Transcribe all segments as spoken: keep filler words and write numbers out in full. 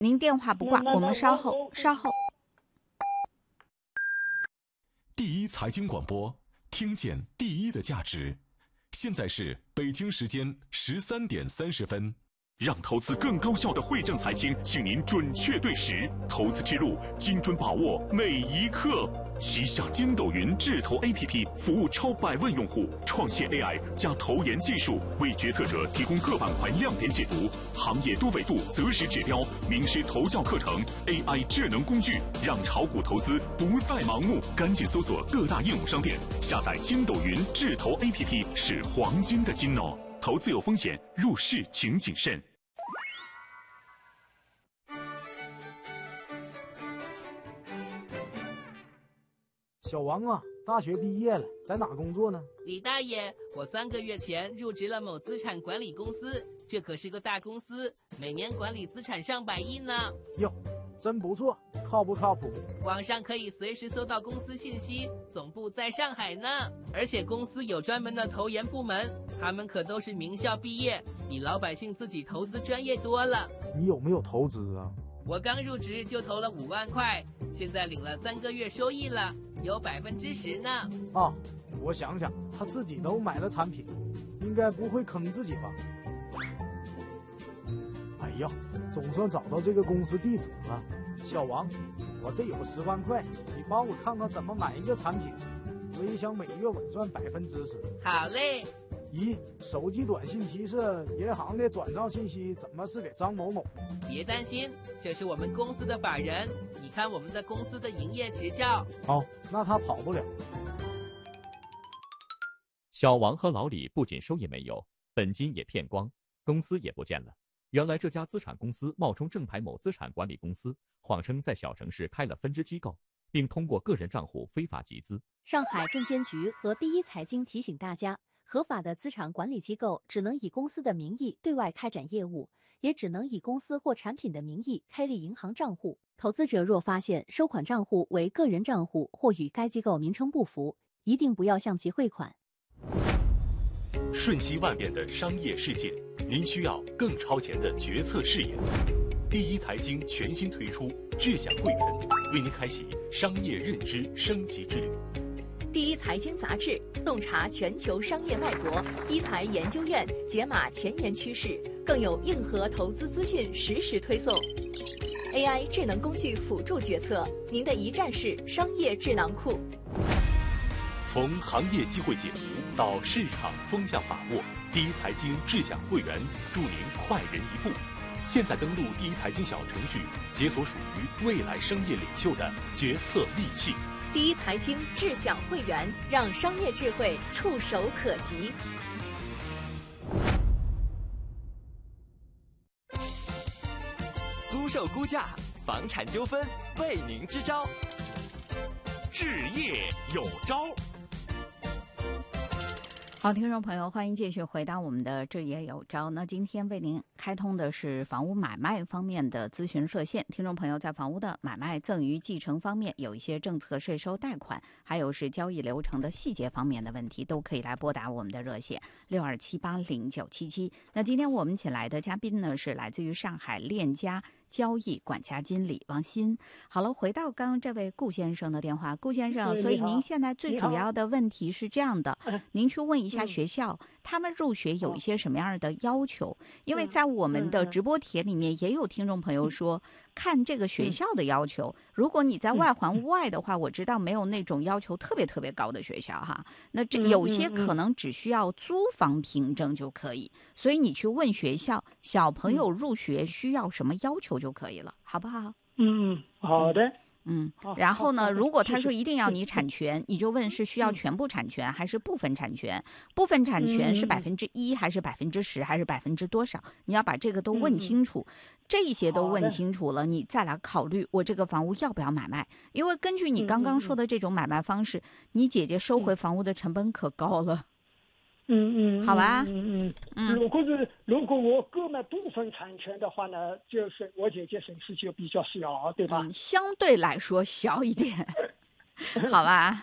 您电话不挂，我们稍后稍后。 第一财经广播，听见第一的价值。现在是北京时间十三点三十分。让投资更高效的汇正财经，请您准确对时，投资之路精准把握每一刻。旗下筋斗云智投 A P P 服务超百万用户，创现 A I 加投研技术，为决策者提供各板块亮点解读、行业多维度择时指标、名师投教课程、A I 智能工具，让炒股投资不再盲目。赶紧搜索各大应用商店，下载筋斗云智投 A P P 是黄金的金哦。投资有风险，入市请谨慎。 小王啊，大学毕业了，在哪工作呢？ 李大爷，我三个月前入职了某资产管理公司，这可是个大公司，每年管理资产上百亿呢。 哟，真不错，靠不靠谱？ 网上可以随时搜到公司信息，总部在上海呢。而且公司有专门的投研部门，他们可都是名校毕业，比老百姓自己投资专业多了。 你有没有投资啊？ 我刚入职就投了五万块，现在领了三个月收益了，有百分之十呢。 啊，我想想，他自己都买了产品，应该不会坑自己吧？哎呀，总算找到这个公司地址了。小王，我这有十万块，你帮我看看怎么买一个产品，我也想每月稳赚百分之十。 好嘞。 咦，手机短信提示银行的转账信息怎么是给张某某？ 别担心，这是我们公司的法人，你看我们的公司的营业执照。 哦，那他跑不了。 小王和老李不仅收益没有，本金也骗光，公司也不见了。原来这家资产公司冒充正牌某资产管理公司，谎称在小城市开了分支机构，并通过个人账户非法集资。 上海证监局和第一财经提醒大家，合法的资产管理机构只能以公司的名义对外开展业务，也只能以公司或产品的名义开立银行账户。投资者若发现收款账户为个人账户或与该机构名称不符，一定不要向其汇款。 瞬息万变的商业世界，您需要更超前的决策视野。第一财经全新推出智享会员，为您开启商业认知升级之旅。 第一财经杂志洞察全球商业脉搏，一财研究院解码前沿趋势，更有硬核投资资讯实时推送。A I 智能工具辅助决策，您的一站式商业智囊库。 从行业机会解读到市场风向把握，第一财经智享会员助您快人一步。现在登录第一财经小程序，解锁属于未来商业领袖的决策利器。 第一财经智享会员，让商业智慧触手可及。 租售估价，房产纠纷，为您支招。置业有招。 好，听众朋友，欢迎继续回到我们的置业有招。那今天为您开通的是房屋买卖方面的咨询热线。听众朋友在房屋的买卖、赠与、继承方面有一些政策、税收、贷款，还有是交易流程的细节方面的问题，都可以来拨打我们的热线六二七八零九七七。那今天我们请来的嘉宾呢，是来自于上海链家交易管家经理王鑫。好了，回到刚刚这位顾先生的电话，顾先生，所以您现在最主要的问题是这样的，您去问一下学校，他们入学有一些什么样的要求？因为在我们的直播帖里面也有听众朋友说，看这个学校的要求，如果你在外环外的话，我知道没有那种要求特别特别高的学校哈，那这有些可能只需要租房凭证就可以，所以你去问学校，小朋友入学需要什么要求就可以了，好不好？ 嗯，好的。 嗯，然后呢，如果他说一定要你产权，你就问是需要全部产权还是部分产权？部分产权是百分之一还是百分之十还是百分之多少？你要把这个都问清楚，这些都问清楚了，你再来考虑我这个房屋要不要买卖。因为根据你刚刚说的这种买卖方式，你姐姐收回房屋的成本可高了。 嗯嗯， 好吧， 嗯嗯嗯，如果是如果我购买部分产权的话呢，就是我姐姐损失就比较小，对吧？ 嗯，相对来说小一点，好吧？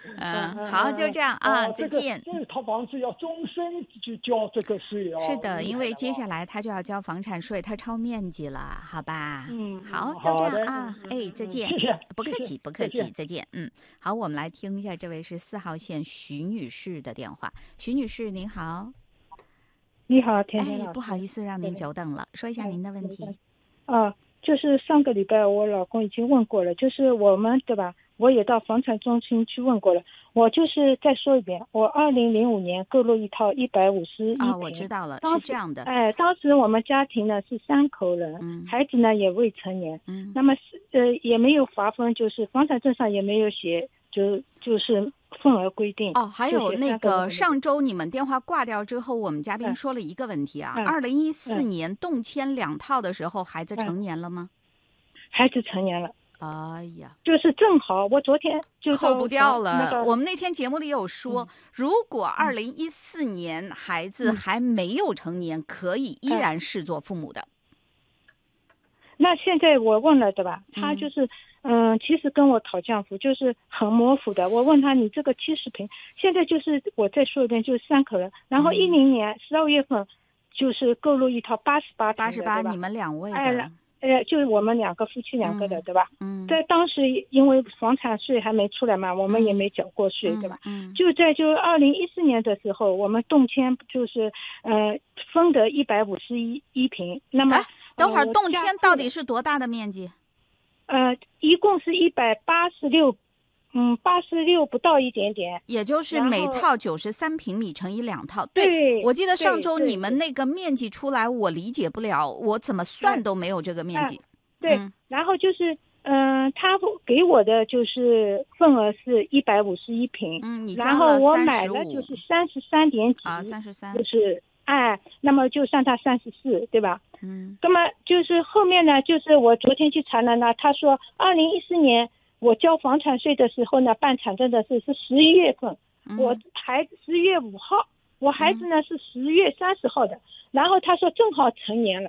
嗯，好，就这样啊，再见。 这套房子要终身就交这个税哦。 是的，因为接下来他就要交房产税，他超面积了，好吧？ 嗯， 好，就这样啊，哎，再见。 谢谢， 不客气，不客气，再见。嗯，好，我们来听一下，这位是四号线徐女士的电话。徐女士，您好。 你好，甜甜老师。 哎，不好意思让您久等了，说一下您的问题。 啊，就是上个礼拜我老公已经问过了，就是我们对吧？我也到房产中心去问过了，我就是再说一遍，我二零零五年购入一套一百五十一平。 啊，我知道了，是这样的。 哎，当时我们家庭呢是三口人， 嗯、 孩子呢也未成年， 嗯， 那么是呃也没有划分，就是房产证上也没有写，就就是份额规定。 哦，还有那个上周你们电话挂掉之后，我们嘉宾说了一个问题啊，二零一四年动迁两套的时候，孩子成年了吗？ 孩子成年了。 哎呀， 就是正好我昨天就扣不掉了、 那个。 我们那天节目里有说，嗯、如果二零一四年孩子还没有成年，嗯、可以依然视作父母的。 那现在我问了，对吧？他就是嗯、呃，其实跟我讨降幅就是很模糊的。我问他，你这个七十平，现在就是我再说一遍，就是三口人。然后一零年十二月份，就是购入一套八十八平的， 八十八，你们两位的。 哎呃，就是我们两个夫妻两个的， 嗯、 对吧？ 嗯， 在当时因为房产税还没出来嘛，我们也没缴过税， 嗯、 对吧？ 嗯， 就在就二零一四年的时候，我们动迁就是呃分得一百五十一一平。那么、 哎、等会儿呃、 动迁到底是多大的面积？ 呃，一共是一百八十六。嗯，八十六不到一点点， 也就是每套九十三平米乘以两套。 对， 对我记得上周你们那个面积出来，我理解不了，我怎么算都没有这个面积。 对， 嗯、 然后就是，嗯、呃，他给我的就是份额是一百五十一平， 嗯，你然后我买了就是三十三点几啊，三十三， 就是哎，那么就算他三十四，对吧？ 嗯， 那么就是后面呢，就是我昨天去查了呢，他说二零一四年。我交房产税的时候呢，办产证的是是十一月份， 嗯、 我孩子十月五号，我孩子呢、嗯、是十月三十号的，然后他说正好成年了。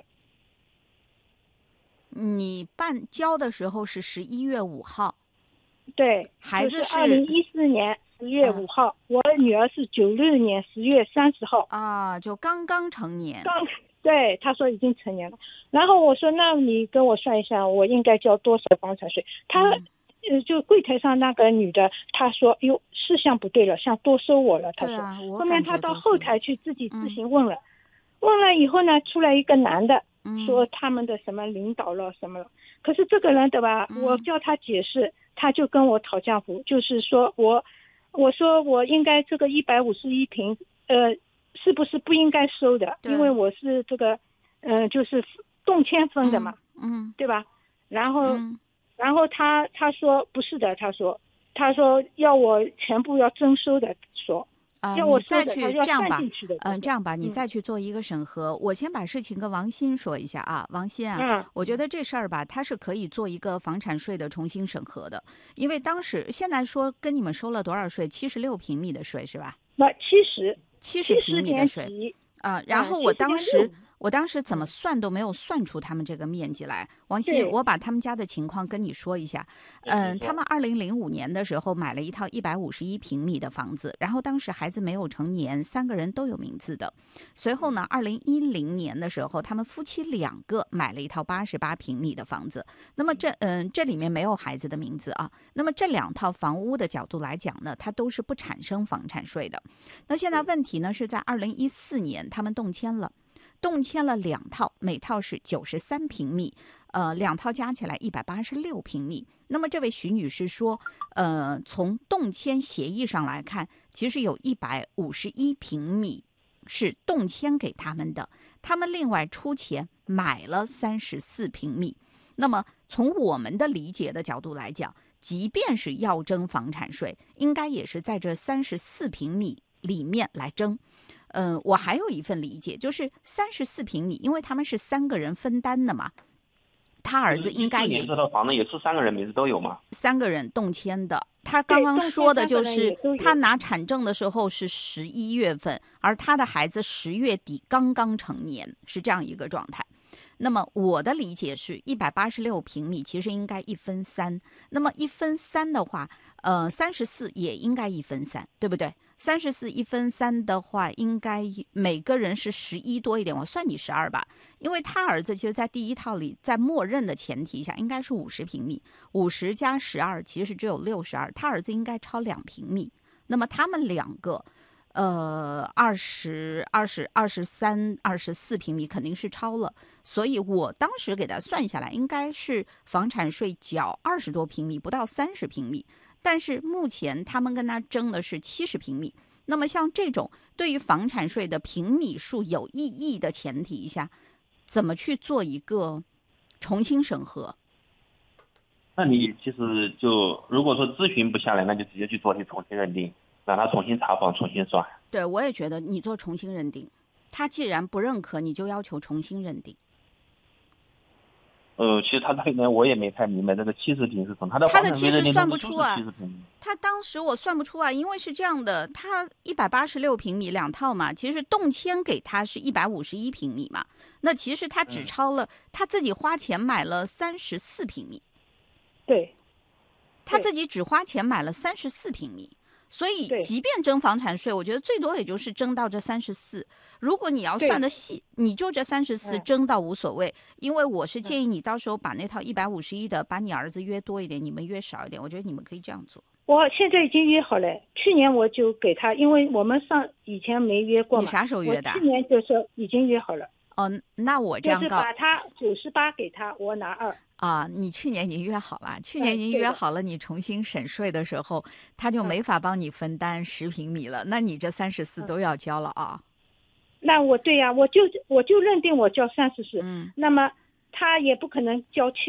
你办交的时候是十一月五号， 对， 孩子是二零一四年十月五号、嗯，我女儿是九六年十月三十号啊，就刚刚成年。 刚对，他说已经成年了，然后我说那你跟我算一下，我应该交多少房产税？他。嗯呃，就柜台上那个女的，她说：“哟，事项不对了，像多收我了。”她说。 啊、 后面她到后台去自己自行问了，嗯、问了以后呢，出来一个男的， 嗯、 说他们的什么领导了什么了。可是这个人对吧？ 嗯、 我叫他解释，他就跟我讨降幅，就是说我，我说我应该这个一百五十一平，呃，是不是不应该收的？因为我是这个，嗯、呃，就是动迁分的嘛， 嗯，嗯对吧？然后。 嗯然后他他说不是的，他说他说要我全部要征收的，说啊、呃， 要我再去这样吧， 嗯、 呃，这样吧，你再去做一个审核。嗯、我先把事情跟王鑫说一下啊，王鑫啊， 嗯、 我觉得这事儿吧，他是可以做一个房产税的重新审核的，因为当时现在说跟你们收了多少税，七十六平米的税是吧？ 那七十七十平米的税啊、呃，然后我当时。我当时怎么算都没有算出他们这个面积来。王鑫，我把他们家的情况跟你说一下。嗯，他们二零零五年的时候买了一套一百五十一平米的房子，然后当时孩子没有成年，三个人都有名字的。随后呢，二零一零年的时候，他们夫妻两个买了一套八十八平米的房子。那么这嗯，这里面没有孩子的名字啊。那么这两套房屋的角度来讲呢，它都是不产生房产税的。那现在问题呢是在二零一四年他们动迁了。动迁了两套，每套是九十三平米，呃，两套加起来一百八十六平米。那么这位徐女士说，呃，从动迁协议上来看，其实有一百五十一平米是动迁给他们的，他们另外出钱买了三十四平米。那么从我们的理解的角度来讲，即便是要征房产税，应该也是在这三十四平米里面来征。嗯、呃，我还有一份理解，就是三十四平米，因为他们是三个人分担的嘛，他儿子应该也这套房子也是三个人名字都有吗？ 三个人动迁的，他刚刚说的就是他拿产证的时候是十一月份，而他的孩子十月底刚刚成年，是这样一个状态。 那么我的理解是，一百八十六平米其实应该一分三。那么一分三的话，呃，三十四也应该一分三，对不对？三十四一分三的话，应该每个人是十一多一点，我算你十二吧。因为他儿子其实，在第一套里，在默认的前提下，应该是五十平米，五十加十二其实只有六十二，他儿子应该超两平米。那么他们两个。呃，二十二十二十三二十四平米肯定是超了，所以我当时给他算下来，应该是房产税缴二十多平米，不到三十平米。但是目前他们跟他争的是七十平米。那么像这种对于房产税的平米数有异议的前提下，怎么去做一个重新审核？ 那你其实就如果说咨询不下来，那就直接去做题重新认定。让他重新查房，重新算。 对，我也觉得你做重新认定，他既然不认可，你就要求重新认定。 呃，其实他这里面我也没太明白这个七十平是什么，他的他的其实算不出啊。 七十平他当时我算不出啊，因为是这样的，他一百八十六平米两套嘛，其实动迁给他是一百五十一平米嘛，那其实他只超了、嗯、他自己花钱买了三十四平米。 对， 他自己只花钱买了三十四平米。所以即便征房产税，我觉得最多也就是征到这三十四。如果你要算的细，你就这三十四征到无所谓、嗯、因为我是建议你到时候把那套一百五十一的把你儿子约多一点，你们约少一点，我觉得你们可以这样做。 我现在已经约好了，去年我就给他，因为我们上以前没约过嘛。 你啥时候约的？ 我去年就是已经约好了。 哦，那我这样告， 就是把他九十八给他，我拿二。 啊，你去年已经约好了，去年已经约好了，你重新审税的时候，他就没法帮你分担十平米了，嗯、那你这三十四都要交了啊。 那我对呀、啊，我就我就认定我交三十四， 嗯， 那么他也不可能交七